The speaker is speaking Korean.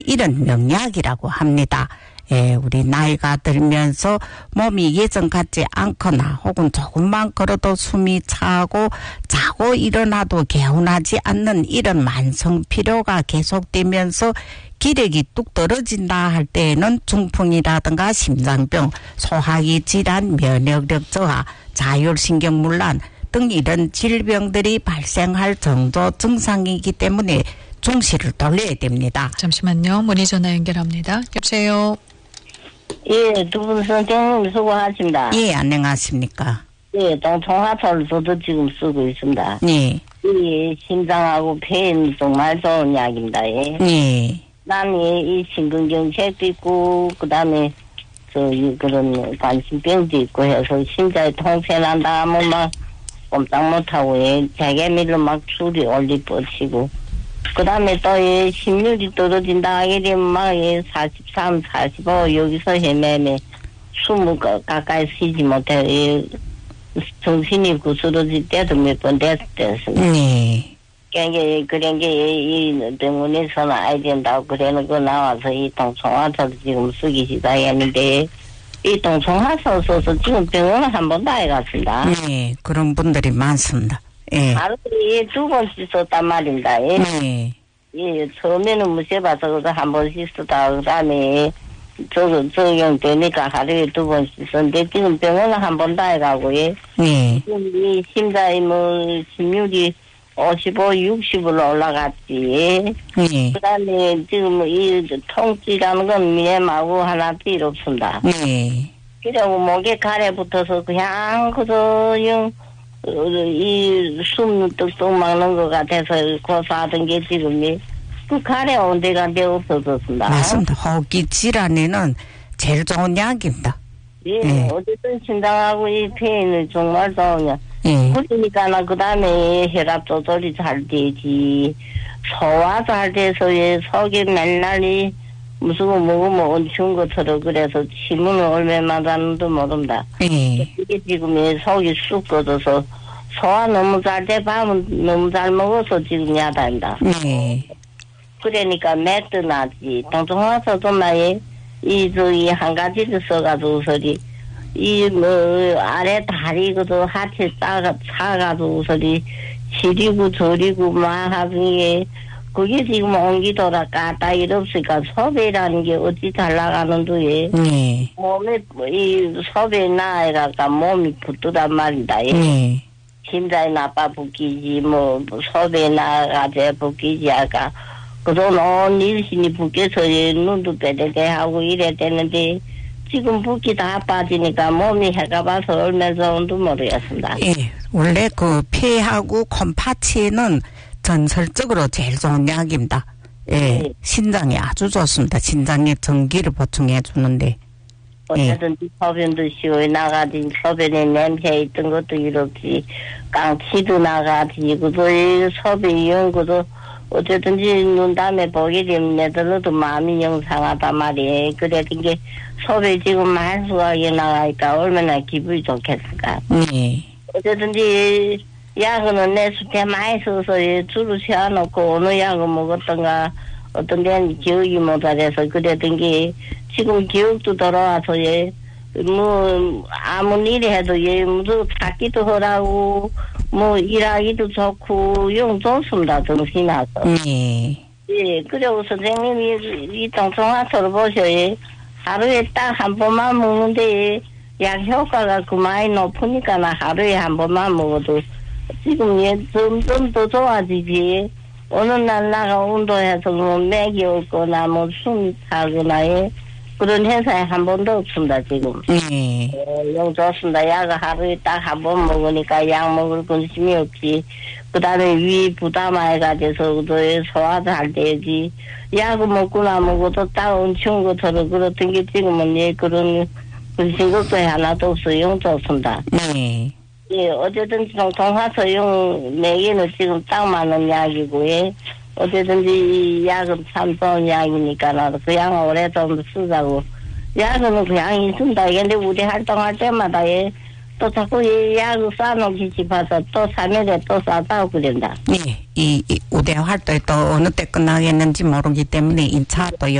이런 명약이라고 합니다. 예, 우리 나이가 들면서 몸이 예전 같지 않거나 혹은 조금만 걸어도 숨이 차고 자고 일어나도 개운하지 않는 이런 만성 피로가 계속되면서 기력이 뚝 떨어진다 할 때에는 중풍이라든가 심장병, 소화기 질환, 면역력 저하, 자율신경문란 등 이런 질병들이 발생할 정도 증상이기 때문에 중시를 돌려야 됩니다. 잠시만요. 문의 전화 연결합니다. 여보세요. 예, 두 분 선생님 수고하십니다. 예, 안녕하십니까. 예, 동통화철 저도 지금 쓰고 있습니다. 예. 이 심장하고 폐는 정말 좋은 약입니다. 예. 예. 나는 이 심근경색도 있고, 그 다음에, 그런 관심병도 있고 해서 심장에 통폐난다 하면 막 꼼짝 못하고, 예. 자개밀로 막 술이 올리 뻗치고, 그 다음에 또, 예, 심률이 떨어진다 하게 되면 막, 예, 43, 45, 여기서 헤매매, 숨을 가까이 쉬지 못해, 예. 정신이 구스러질 때도 몇 번 됐습니다. 그런 게, 이 병원에서는 아야 된다고 그러는 거 나와서 이 동청화서도 지금 쓰기 시작했는데, 이 동청화서 써서 지금 병원을 한 번도 안 갔습니다. 네, 그런 분들이 많습니다. 예. 하루에 2번씩 썼단 말입니다. 예. 네. 예, 처음에는 무시해봐서 그거 한 번씩 쓰다가 그 다음에 적용되니까 하루에 2번씩 썼는데 지금 병원을 한 번도 안 가고, 예. 네. 지금 이 심장이 심률이 55, 60으로 올라갔지. 네. 그 다음에 지금 이 통증이라는 건 미lem하고 하나 필요 없습니다. 네. 그리고 목에 가래 붙어서 그냥 그저 이숨 뚝뚝 막는 것 같아서 고소하던 게 지금 그 가래 온 데가 없어졌습니다. 맞습니다. 호흡기 질환에는 제일 좋은 약입니다. 예, 네. 어쨌든 심장하고 이 폐는 정말 좋은 약. 예. 그러니까 나 그다음에 혈압 조절이 잘 되지. 소화 잘 돼서 속에 맨날 무슨 거 먹으면 온치운 것처럼 그래서 침은 얼마만도 모른다. 예. 이게 지금 속이 쑥 꺼져서 소화 너무 잘 돼 밥은 너무 잘 먹어서 지금 야단다. 예. 그러니까 맷도 나지. 동통화서도 말이에 이 한 가지를 써가지고 소리 아래 다리 그도 하체 차가지고 소리 시리고 저리고 막 하는 게 그게 지금 온기도라 까딱 이럽으니까 소배라는 게 어찌 잘 나가는데 네. 몸에 이 소배 나아가 몸이 붙더란 말이다. 네. 심장이 나빠 붙기지 뭐 소배 나가지 붙기지 아까 그돈 온 일신이 붙겨서 눈도 빼대대 하고 이래 되는데 지금 붓기 다 빠지니까 몸이 해가 봐서 얼마나 좋은지 모르겠습니다. 예. 원래 그 폐하고 콩팥치는 전설적으로 제일 좋은 약입니다. 예. 네. 신장에 아주 좋습니다. 신장에 전기를 보충해 주는데. 어쨌든지 소변도 시원나가지 소변에 냄새 있던 것도 이렇지 깡치도 나가지 그도 소변 연구도 어쨌든지 눈 다음에 보게 되면 내들어도 마음이 영상하단 말이에요. 그랬던 게 소변 지금 말수하게 나가니까 얼마나 기분이 좋겠을까. 네. 어쨌든지 약은 내 숲에 많이 써서 줄을 세워놓고 어느 약을 먹었던가 어떤 데는 기억이 못하래서 그랬던 게 지금 기억도 돌아와서 뭐 아무 일이 해도 무슨 찾기도 하라고 뭐 일하기도 좋고 영 좋습니다. 정신이 나서. 네. 예, 그리고 선생님이 이 동통화서를 보셔요. 하루에 딱 한 번만 먹는데 약 효과가 그 많이 높으니까 나 하루에 한 번만 먹어도 지금 점점 더 좋아지지. 어느 날 나가 운동해서 뭐 맥이 없거나 뭐 숨이 차거나 그런 현상이 한 번도 없습니다 지금. 네. 영 좋습니다. 약을 하루에 딱 한 번 먹으니까 약 먹을 근심이 없지. 그 다음에 위 부담해가지고 소화 잘 되지. 약을 먹고 나먹어도 딱 엄청 것처럼 그렇던 게 지금은 그런 근심 걱정이 하나도 없어요. 영 좋습니다. 네. 예, 어쨌든지 동화서용 매개는 지금 딱 맞는 약이고, 어쨌든지 이 약은 참 좋은 약이니까 나도 그 약은 오래 좀 쓰자고. 약은 그냥 있습니다. 근데 우리 활동할 때마다 또 자꾸 이 약을 싸놓기 싶어서 또 3일에 또 싸다고 그런다. 예, 이 우대 활동이 또 어느 때 끝나겠는지 모르기 때문에 인차 또